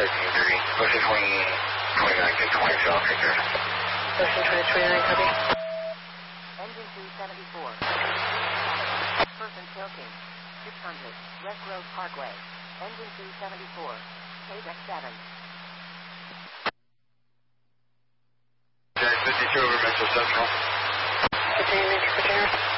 13-3. Motion 29 to 20 south, take care. Motion 2029, copy. Engine 274. Person Tilting. 600. West Road Parkway. Engine 274. Payback 7. Jack 52 over Metro Central. Continue, Virginia.